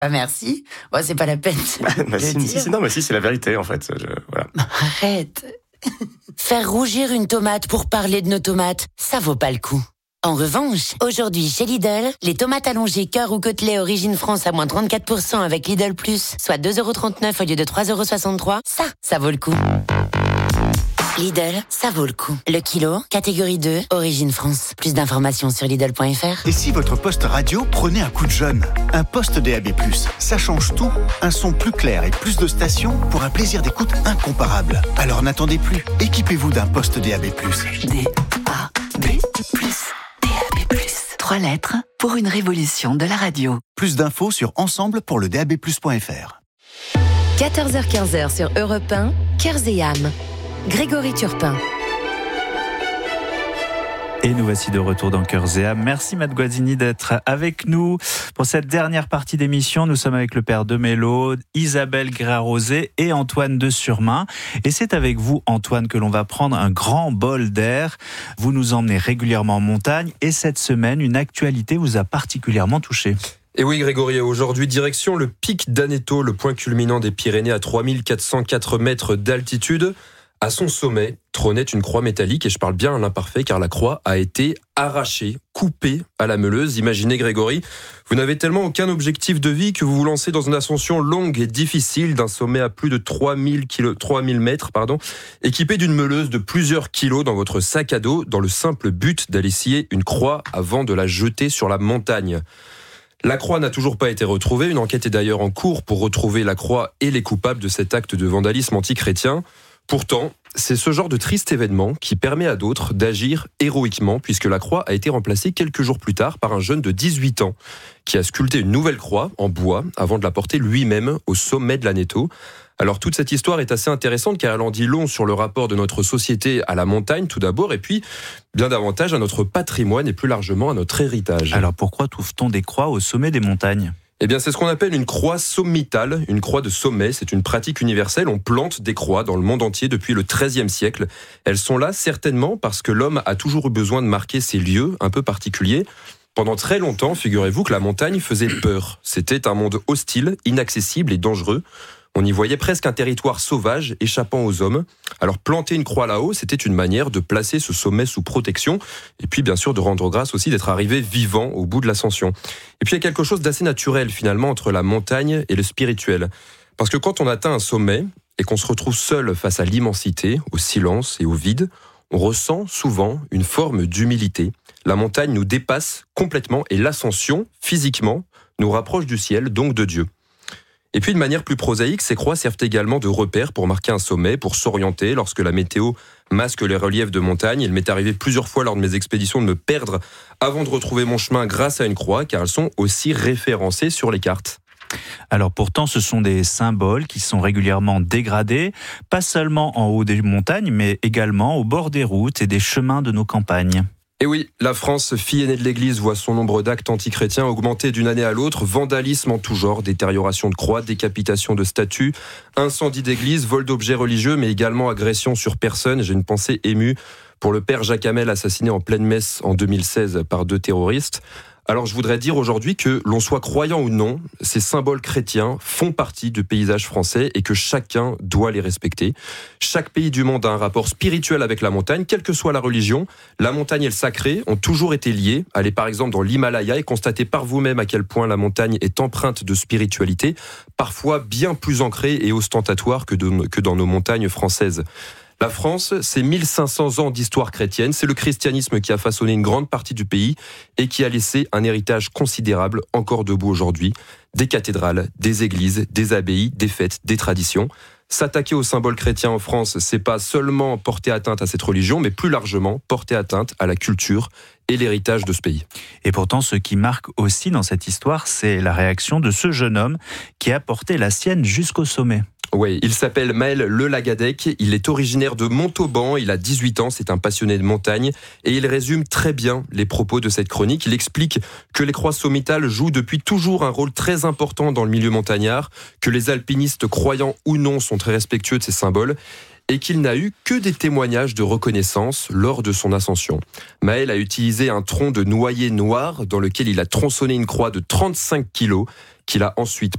Bah merci. Bon, c'est pas la peine de Si, c'est la vérité, en fait. Voilà. Arrête. Faire rougir une tomate pour parler de nos tomates, ça vaut pas le coup. En revanche, aujourd'hui chez Lidl, les tomates allongées cœur ou côtelets origine France à moins 34% avec Lidl Plus, soit 2,39€ au lieu de 3,63€, ça vaut le coup. Lidl, ça vaut le coup. Le kilo, catégorie 2, origine France. Plus d'informations sur Lidl.fr. Et si votre poste radio prenait un coup de jeune? Un poste DAB+, ça change tout. Un son plus clair et plus de stations pour un plaisir d'écoute incomparable. Alors n'attendez plus. Équipez-vous d'un poste DAB+. DAB+. 3 lettres pour une révolution de la radio. Plus d'infos sur ensemble-pour-le-DAB+.fr. 14h-15h sur Europe 1, Cœurs et âmes. Grégory Turpin. Et nous voici de retour dans Cœurs et âmes. Merci Matt Guazzini d'être avec nous pour cette dernière partie d'émission. Nous sommes avec le père de Mélo, Isabelle Gréarosé et Antoine de Surmain. Et c'est avec vous, Antoine, que l'on va prendre un grand bol d'air. Vous nous emmenez régulièrement en montagne et cette semaine, une actualité vous a particulièrement touché. Et oui Grégory, aujourd'hui direction le pic d'Aneto, le point culminant des Pyrénées à 3404 mètres d'altitude. À son sommet trônait une croix métallique, et je parle bien à l'imparfait car la croix a été arrachée, coupée à la meuleuse. Imaginez Grégory, vous n'avez tellement aucun objectif de vie que vous vous lancez dans une ascension longue et difficile d'un sommet à plus de 3000 mètres, équipé d'une meuleuse de plusieurs kilos dans votre sac à dos, dans le simple but d'aller scier une croix avant de la jeter sur la montagne. La croix n'a toujours pas été retrouvée. Une enquête est d'ailleurs en cours pour retrouver la croix et les coupables de cet acte de vandalisme antichrétien. Pourtant, c'est ce genre de triste événement qui permet à d'autres d'agir héroïquement, puisque la croix a été remplacée quelques jours plus tard par un jeune de 18 ans qui a sculpté une nouvelle croix en bois avant de la porter lui-même au sommet de l'Aneto. Alors toute cette histoire est assez intéressante car elle en dit long sur le rapport de notre société à la montagne tout d'abord, et puis bien davantage à notre patrimoine et plus largement à notre héritage. Alors pourquoi trouve-t-on des croix au sommet des montagnes ? Eh bien, c'est ce qu'on appelle une croix sommitale, une croix de sommet. C'est une pratique universelle. On plante des croix dans le monde entier depuis le XIIIe siècle. Elles sont là certainement parce que l'homme a toujours eu besoin de marquer ces lieux un peu particuliers. Pendant très longtemps, figurez-vous que la montagne faisait peur. C'était un monde hostile, inaccessible et dangereux. On y voyait presque un territoire sauvage échappant aux hommes. Alors planter une croix là-haut, c'était une manière de placer ce sommet sous protection et puis bien sûr de rendre grâce aussi d'être arrivé vivant au bout de l'ascension. Et puis il y a quelque chose d'assez naturel finalement entre la montagne et le spirituel. Parce que quand on atteint un sommet et qu'on se retrouve seul face à l'immensité, au silence et au vide, on ressent souvent une forme d'humilité. La montagne nous dépasse complètement et l'ascension, physiquement, nous rapproche du ciel, donc de Dieu. Et puis de manière plus prosaïque, ces croix servent également de repère pour marquer un sommet, pour s'orienter lorsque la météo masque les reliefs de montagne. Il m'est arrivé plusieurs fois lors de mes expéditions de me perdre avant de retrouver mon chemin grâce à une croix, car elles sont aussi référencées sur les cartes. Alors pourtant, ce sont des symboles qui sont régulièrement dégradés, pas seulement en haut des montagnes, mais également au bord des routes et des chemins de nos campagnes. Et oui, la France, fille aînée de l'Église, voit son nombre d'actes antichrétiens augmenter d'une année à l'autre. Vandalisme en tout genre, détérioration de croix, décapitation de statues, incendie d'église, vol d'objets religieux, mais également agression sur personne. J'ai une pensée émue pour le père Jacques Hamel, assassiné en pleine messe en 2016 par 2 terroristes. Alors je voudrais dire aujourd'hui que l'on soit croyant ou non, ces symboles chrétiens font partie du paysage français et que chacun doit les respecter. Chaque pays du monde a un rapport spirituel avec la montagne, quelle que soit la religion. La montagne et le sacré ont toujours été liés. Allez par exemple dans l'Himalaya et constatez par vous-même à quel point la montagne est empreinte de spiritualité, parfois bien plus ancrée et ostentatoire que dans nos montagnes françaises. La France, c'est 1500 ans d'histoire chrétienne, c'est le christianisme qui a façonné une grande partie du pays et qui a laissé un héritage considérable encore debout aujourd'hui. Des cathédrales, des églises, des abbayes, des fêtes, des traditions. S'attaquer aux symboles chrétiens en France, c'est pas seulement porter atteinte à cette religion, mais plus largement porter atteinte à la culture et l'héritage de ce pays. Et pourtant, ce qui marque aussi dans cette histoire, c'est la réaction de ce jeune homme qui a porté la sienne jusqu'au sommet. Oui, il s'appelle Maël Le Lagadec, il est originaire de Montauban, il a 18 ans, c'est un passionné de montagne et il résume très bien les propos de cette chronique. Il explique que les croix sommitales jouent depuis toujours un rôle très important dans le milieu montagnard, que les alpinistes, croyants ou non, sont très respectueux de ces symboles et qu'il n'a eu que des témoignages de reconnaissance lors de son ascension. Maël a utilisé un tronc de noyer noir dans lequel il a tronçonné une croix de 35 kilos qu'il a ensuite